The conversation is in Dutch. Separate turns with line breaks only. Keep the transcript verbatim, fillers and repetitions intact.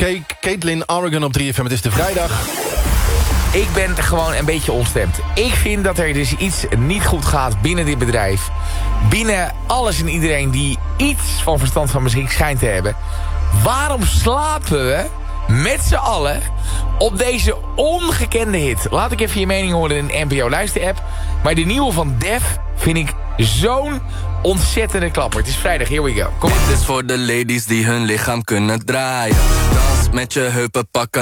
Kate, Caitlin Oregon op drie F M, het is de vrijdag.
Ik ben gewoon een beetje ontstemd. Ik vind dat er dus iets niet goed gaat binnen dit bedrijf. Binnen alles en iedereen die iets van verstand van muziek schijnt te hebben. Waarom slapen we met z'n allen op deze ongekende hit? Laat ik even je mening horen in de N P O Luister-app. Maar de nieuwe van Def vind ik zo'n ontzettende klapper. Het is vrijdag, here we go. Kom.
Dit is voor de ladies die hun lichaam kunnen draaien. Dans met je heupen, pak een